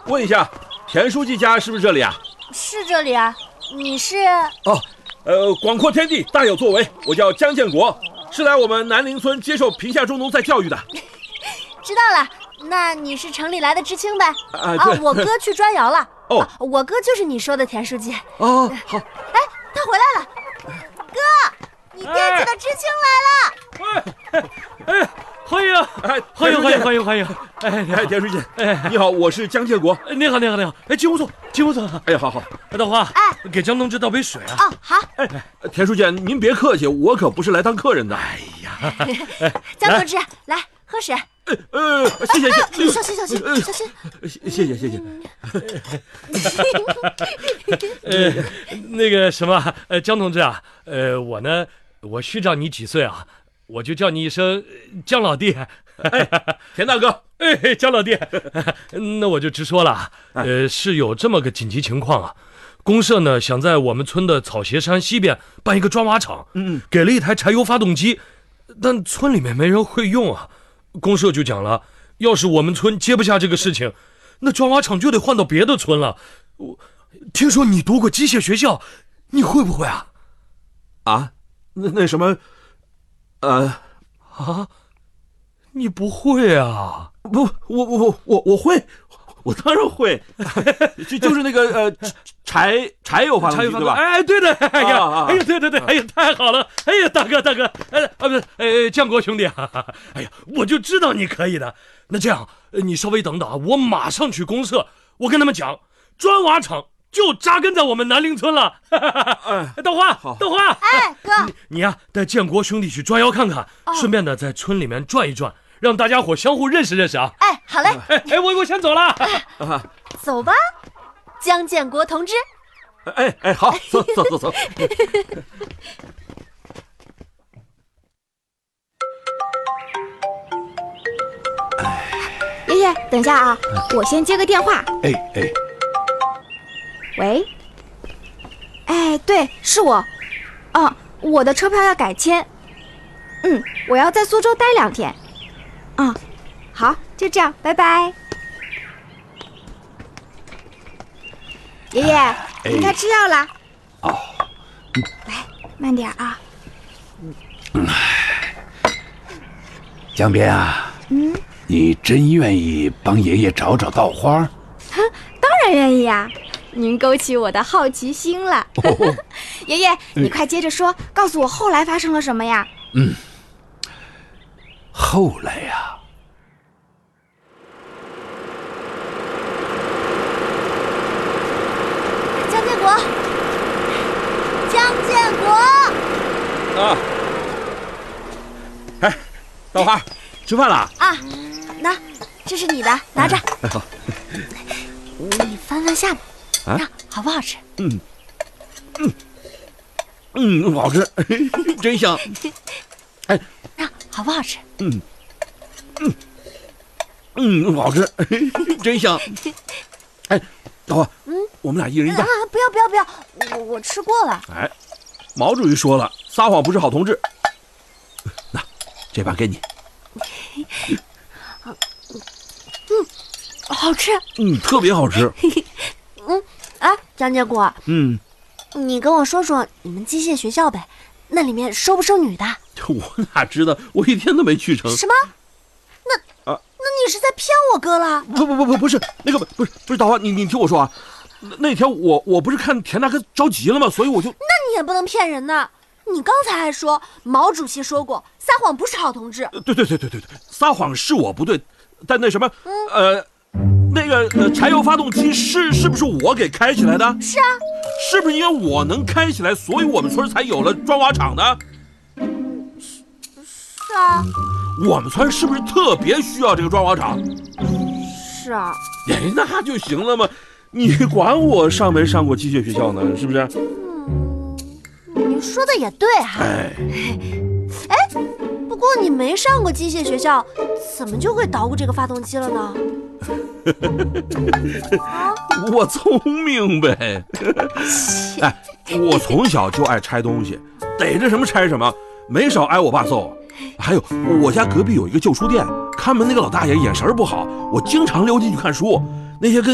问一下，田书记家是不是这里啊？ 是这里啊，你是？ 广阔天地大有作为，我叫江建国，是来我们南陵村接受贫下中农再教育的。 知道了，那你是城里来的知青呗？ 对。 我哥去砖窑了。 我哥就是你说的田书记。 好。 哎，他回来了。哥，你惦记的知青来了。 欢迎！欢迎！ 田书记，你好，我是江建国。 你好。进屋坐。 好。 大花，给江同志倒杯水啊。 好。 田书记，您别客气，我可不是来当客人的。 江同志，来喝水。 谢谢。 小心。 谢谢。 那个什么，江同志啊，我虚长你几岁啊？我就叫你一声江老弟。 田大哥。 江老弟。那我就直说了，是有这么个紧急情况啊。公社呢想在我们村的草鞋山西边办一个砖瓦厂，给了一台柴油发动机，但村里面没人会用啊。公社就讲了，要是我们村接不下这个事情，那砖瓦厂就得换到别的村了。听说你读过机械学校，你会不会啊？ 那什么， 你不会啊？ 不，我会，我当然会。就是那个柴油发动机，对吧？ 对的。对，太好了！大哥，建国兄弟啊！我就知道你可以的。那这样，你稍微等等啊，我马上去公社，我跟他们讲，砖瓦厂就扎根在我们南陵村了。豆花， 哥， 你呀带建国兄弟去砖窑看看，顺便呢在村里面转一转，让大家伙相互认识认识啊。 好嘞。 我先走了。 走吧，江建国同志。 好，走。 爷爷，等一下啊，我先接个电话。喂。对，是我。我的车票要改签。我要在苏州待2天。好，就这样，拜拜。爷爷，您该吃药了。来，慢点啊。 江边啊，你真愿意帮爷爷找稻花？ 当然愿意啊，您勾起我的好奇心了。爷爷，你快接着说，告诉我后来发生了什么呀？ 后来呀， 江建国。 大花，吃饭了？ 那这是你的，拿着。 好。 你翻翻下面，好不好吃？ 好吃，真香。 好不好吃？ 好吃，真香。大花，我们俩一人一半。 不要，我吃过了。 毛主席说了，撒谎不是好同志。那这把给你。 好吃。 特别好吃。 江建国。你跟我说说你们机械学校呗，那里面收不收女的？ 我哪知道，我一天都没去成。 什么？那你是在骗我哥了？ 不是，那个不是大花，你听我说啊，那天我不是看田大哥着急了吗？所以我就…… 那你也不能骗人呐！你刚才还说毛主席说过，撒谎不是好同志。 对，撒谎是我不对，但那什么，那个柴油发动机是不是我给开起来的？ 是啊。 是不是因为我能开起来，所以我们村才有了砖瓦厂呢？ 是啊。 我们村是不是特别需要这个砖瓦厂？ 是啊。 那就行了嘛，你管我上没上过机械学校呢？是不是？ 你说的也对哈。不过你没上过机械学校，怎么就会捣鼓这个发动机了呢？ 我聪明呗。我从小就爱拆东西，逮着什么拆什么，没少挨我爸揍。还有，我家隔壁有一个旧书店，看门那个老大爷眼神不好，我经常溜进去看书。那些跟